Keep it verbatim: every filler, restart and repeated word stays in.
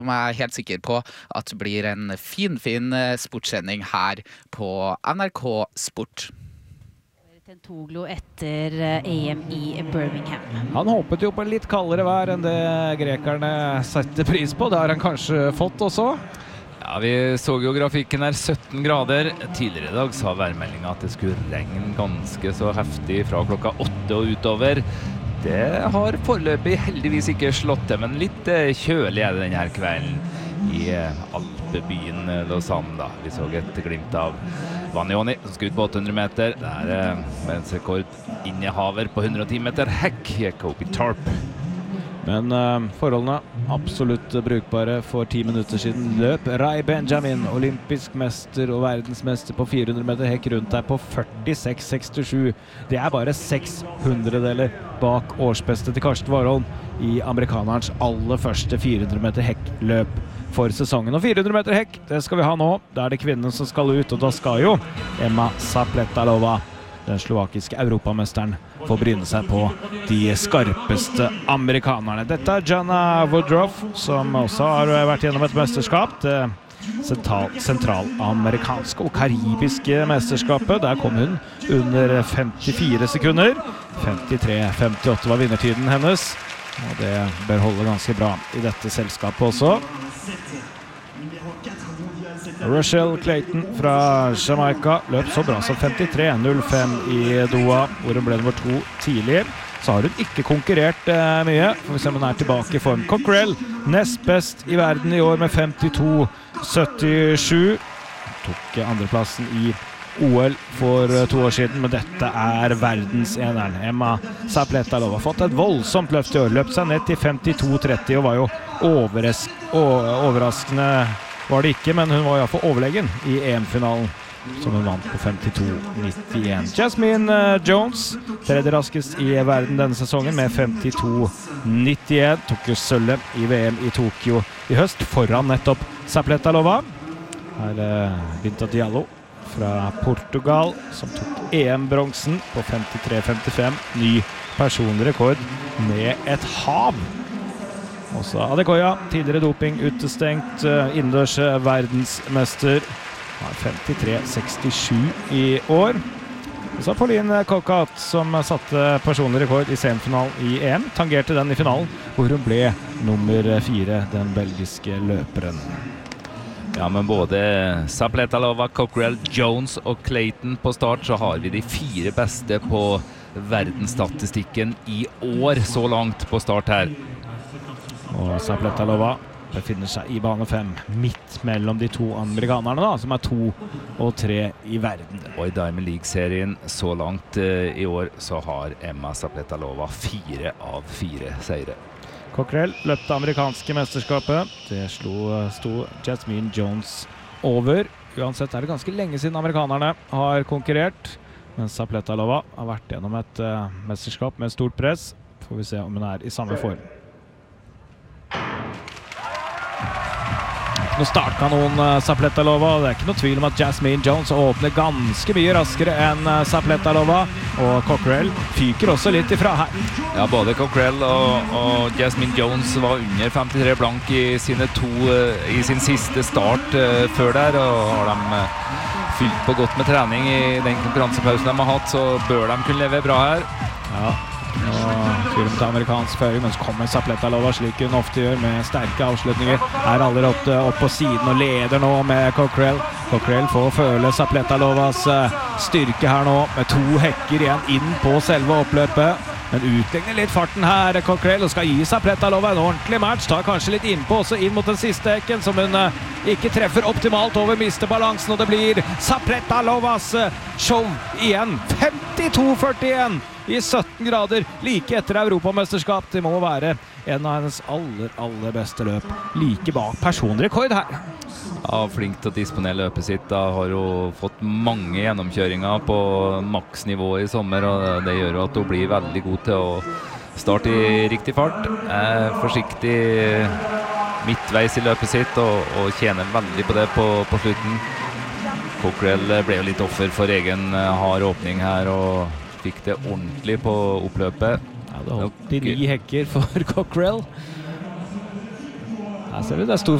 som er helt sikker på at det blir en fin, fin sportssending her på N R K Sport. Tentoglu etter E M i Birmingham. Han håpet jo på litt kaldere vær enn det grekerne setter pris på. Det har han kanskje fått også. Ja, vi så jo grafikken her, sytten grader. Tidligere i dag sa værmeldingen at det skulle regne ganske så heftig fra klokka åtte og utover. Det har foreløpig heldigvis ikke slått til, men litt kjølig er det denne kvelden i alpebyen Lausanne da. Vi så et glimt av Vanioni som skal ut på åtte hundre meter. Det er verdensrekord innehaver på hundre og ti meter hekk, Jacobi Tarp. Men uh, forholdene absolutt brukbare for ti minutter siden løp Ray Benjamin, olympisk mester og verdensmester på fire hundre meter hekk rundt der på førtiseks sekstisju. Det er bare seks hundredeler bak årsbeste til Karsten Warholm i amerikanerens aller første fire hundre meter hekk-løp for sesongen. Og fire hundre meter hekk, det skal vi ha nå. Da er det kvinnen som skal ut, og da skal jo Emma Zapletalova, den slovakiske europamesteren, får bryne seg på de skarpeste amerikanerne. Dette er Jana Woodruff, som også har vært gjennom et mesterskap. Det sentral, sentralamerikanske og karibiske mesterskapet. Der kom hun under femtifire sekunder. femtitre femtiåtte var vinnertiden hennes. Og det bør holde ganske bra i dette selskapet også. Rochelle Clayton fra Jamaica løp så bra som femtitre null fem i Doha, hvor hun ble nummer to tidlig. Så har hun ikke konkurrert eh, mye, for vi ser om hun er tilbake i form. Cockrell, nest best i verden i år med femtito syttisju. Tok andreplassen i O L for to år siden, men dette er verdenseneren. Emma Zapletalova har fått et voldsomt løft i år, løpt seg ned til femtito tretti og var jo overras overraskende var det ikke, men hun var i hvert fall overlegen i E M-finalen, som hun vant på femtito nittien. Jasmine Jones, tredje raskest i verden denne sesongen med femtito nittien, tok jo sølvet i V M i Tokyo i høst, foran nettopp Zapletalova. Her er Binta Diallo fra Portugal, som tok E M-bronsen på femtitre femtifem, ny personrekord med et hav. Også Adekoya, tidligere doping, utestengt, innendørs verdensmester, har femtitre sekstisju i år. Og så Pauline Kokat, som satte personlig rekord i semifinalen i E M, tangerte den i finalen, hvor hun ble nummer fire, den belgiske løperen. Ja, men både Zapletalova, Cockrell, Jones og Clayton på start, så har vi de fire beste på verdensstatistikken i år så langt på start her. Og Zapletalova befinner seg i bane fem, midt mellom de to amerikanerne da, som er to og tre i verden. Og i Diamond League-serien så langt uh, i år så har Emma Zapletalova fire av fire seire. Cockrell løpte amerikanske mesterskapet. Det slo, sto Jasmine Jones over. Uansett er det ganske lenge siden amerikanerne har konkurrert, mens Zapletalova har vært gjennom et uh, mesterskap med stort press. Får vi se om hun er i samme form. Nå startkanon Zapletalova, og det er ikke noe tvil om at Jasmine Jones åpner ganske mye raskere enn Zapletalova, og Cockrell fyker også litt ifra her. Ja, både Cockrell og, og Jasmine Jones var under femtitre blank i sine to, i sin siste start uh, før der, og har de uh, fylt på godt med trening i den konkurransepausen de har hatt, så bør de kunne leve bra her. Ja. Og film til amerikansk føring, men så kommer Zapletalova slik hun ofte gjør med sterke avslutninger. Er allerede opp, opp på siden og leder nå med Cockrell. Cockrell får føle Zapletalovas styrke her nå med to hekker igjen inn på selve oppløpet. Men utlegner litt farten her, Cockrell, og skal gi Zapletalova en ordentlig match. Tar kanskje litt innpå, også inn mot den siste hekken, som hun uh, ikke treffer optimalt over, mister balansen, og det blir Zapletalovas uh, show igjen. femtito førtien i sytten grader, like etter Europamesterskap. Det må være en av hennes aller, aller beste løp. Like bak personrekord her. Ja, flink til å disponere løpet sitt. Da har hun fått mange gjennomkjøringer på maksnivå i sommer, og det gjør at hun blir veldig god til å starte i riktig fart. Er forsiktig midtveis i løpet sitt, og, og tjener veldig på det på, på slutten. Cockrell ble jo litt offer for egen hard åpning her, og fikk det ordentlig på oppløpet. Ja, det holdt de ni hekker for Cockrell. Her ser vi det er stor